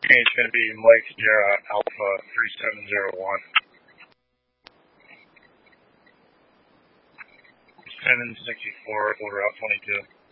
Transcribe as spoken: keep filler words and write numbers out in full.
It's going to be Mike Sierra Alpha three seven zero one. Seven sixty four, order out twenty two.